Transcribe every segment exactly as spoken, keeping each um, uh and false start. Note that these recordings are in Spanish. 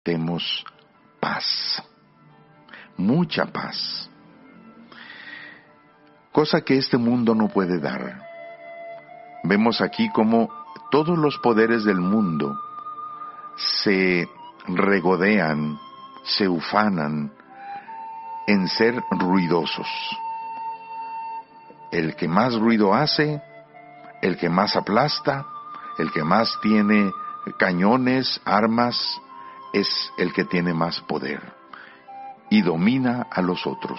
necesitemos paz, mucha paz, cosa que este mundo no puede dar. Vemos aquí cómo todos los poderes del mundo se regodean, se ufanan en ser ruidosos. El que más ruido hace, el que más aplasta, el que más tiene cañones, armas, es el que tiene más poder y domina a los otros.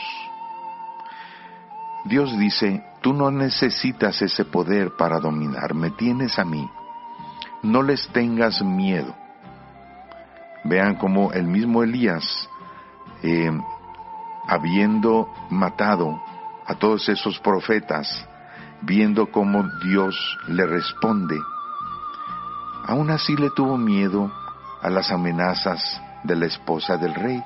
Dios dice, tú no necesitas ese poder para dominar, me tienes a mí. No les tengas miedo. Vean cómo el mismo Elías, eh, habiendo matado a todos esos profetas, viendo cómo Dios le responde, aún así le tuvo miedo a las amenazas de la esposa del rey.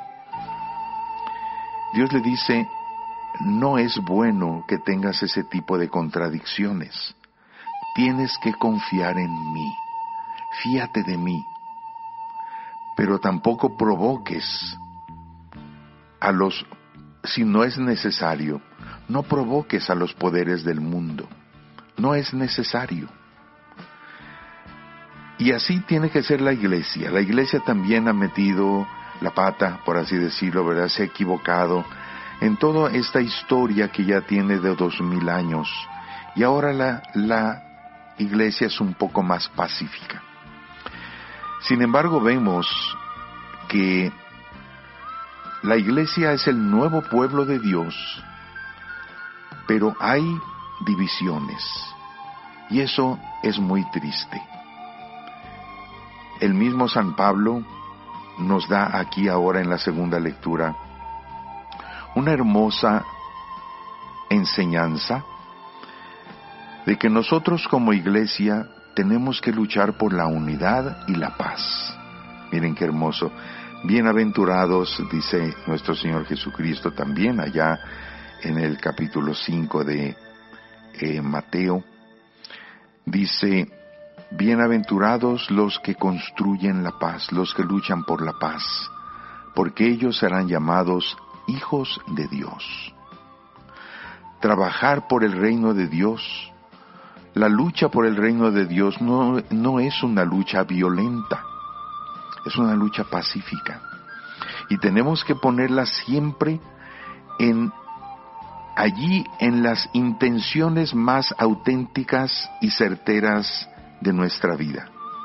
Dios le dice, no es bueno que tengas ese tipo de contradicciones. Tienes que confiar en mí. Fíate de mí. Pero tampoco provoques a los, si no es necesario, no provoques a los poderes del mundo. No es necesario. Y así tiene que ser la iglesia. La iglesia también ha metido la pata, por así decirlo, ¿verdad? Se ha equivocado en toda esta historia que ya tiene de dos mil años. Y ahora la, la iglesia es un poco más pacífica. Sin embargo, vemos que la iglesia es el nuevo pueblo de Dios, pero hay divisiones, y eso es muy triste. El mismo San Pablo nos da aquí ahora en la segunda lectura una hermosa enseñanza de que nosotros como iglesia tenemos que luchar por la unidad y la paz. Miren qué hermoso. Bienaventurados, dice nuestro Señor Jesucristo también allá en el capítulo cinco de eh, Mateo. Dice, bienaventurados los que construyen la paz, los que luchan por la paz, porque ellos serán llamados hijos de Dios. Trabajar por el reino de Dios, la lucha por el reino de Dios no, no es una lucha violenta, es una lucha pacífica. Y tenemos que ponerla siempre en allí en las intenciones más auténticas y certeras de nuestra vida.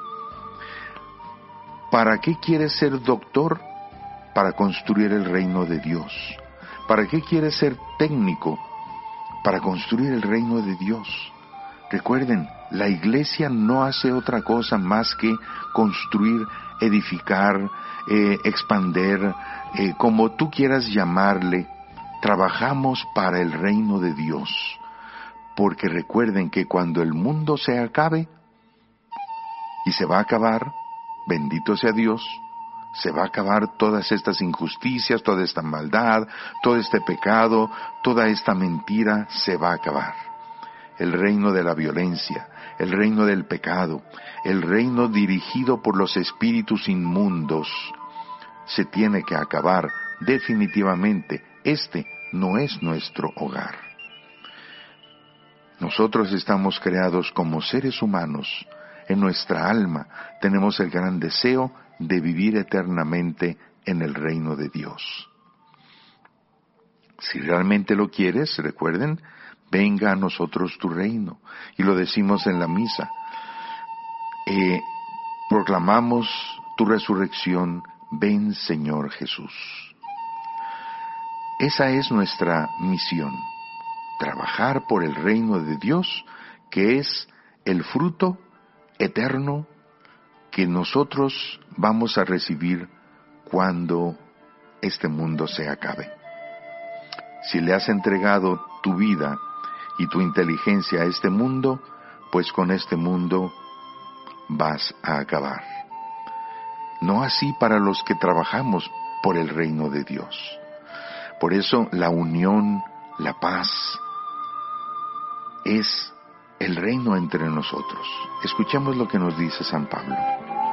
¿Para qué quieres ser doctor? Para construir el reino de Dios. ¿Para qué quieres ser técnico? Para construir el reino de Dios. Recuerden, la iglesia no hace otra cosa más que construir, edificar, eh, expander, eh, como tú quieras llamarle. Trabajamos para el reino de Dios, porque recuerden que cuando el mundo se acabe, y se va a acabar, bendito sea Dios, se va a acabar todas estas injusticias, toda esta maldad, todo este pecado, toda esta mentira, se va a acabar. El reino de la violencia, el reino del pecado, el reino dirigido por los espíritus inmundos, se tiene que acabar definitivamente. Este no es nuestro hogar. Nosotros estamos creados como seres humanos. En nuestra alma tenemos el gran deseo de vivir eternamente en el reino de Dios. Si realmente lo quieres, recuerden, venga a nosotros tu reino. Y lo decimos en la misa. Eh, proclamamos tu resurrección, ven Señor Jesús. Esa es nuestra misión, trabajar por el reino de Dios, que es el fruto eterno que nosotros vamos a recibir cuando este mundo se acabe. Si le has entregado tu vida y tu inteligencia a este mundo, pues con este mundo vas a acabar. No así para los que trabajamos por el reino de Dios. Por eso la unión, la paz, es el reino entre nosotros. Escuchemos lo que nos dice San Pablo.